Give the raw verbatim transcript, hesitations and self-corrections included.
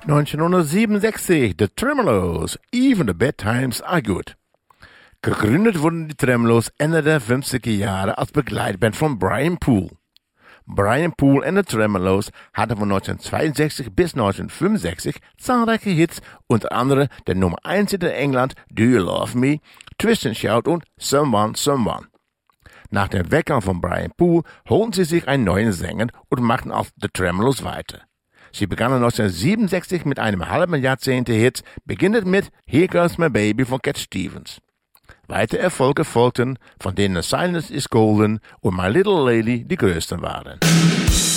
neunzehnhundertsiebenundsechzig, The Tremeloes, Even the Bad Times Are Good. Gegründet wurden die Tremeloes Ende der fünfziger Jahre als Begleitband von Brian Poole. Brian Poole and the Tremeloes hatten von neunzehnhundertzweiundsechzig bis neunzehnhundertfünfundsechzig zahlreiche Hits, unter anderem der Nummer eins Hit in England Do You Love Me, Twist and Shout und Someone Someone. Nach dem Weggang von Brian Poole holten sie sich einen neuen Sänger und machten auf The Tremeloes weiter. Sie begannen neunzehnhundertsiebenundsechzig mit einem halben Jahrzehnt Hits, beginnend mit Here Goes My Baby von Cat Stevens. Weitere Erfolge folgten, von denen Silence is Golden und My Little Lady die größten waren.